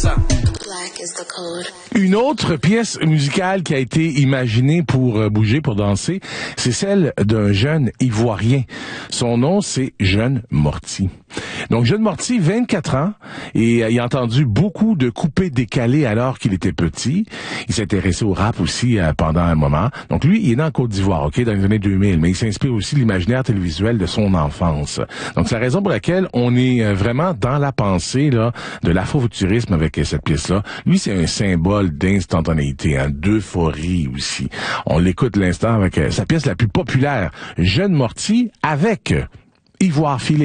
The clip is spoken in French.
ça. Une autre pièce musicale qui a été imaginée pour bouger, pour danser, c'est celle d'un jeune Ivoirien. Son nom, c'est Jeune Morty. Donc, Jeune Morty, 24 ans, et il a entendu beaucoup de coupés décalés alors qu'il était petit. Il s'est intéressé au rap aussi pendant un moment. Donc, lui, il est né en Côte d'Ivoire, OK, dans les années 2000, mais il s'inspire aussi de l'imaginaire télévisuel de son enfance. Donc, c'est la raison pour laquelle on est vraiment dans la pensée là de l'afrofuturisme avec cette pièce-là. Lui, c'est un symbole d'instantanéité, hein, d'euphorie aussi. On l'écoute l'instant avec sa pièce la plus populaire, Jeune Morty, avec Ivoire Filé.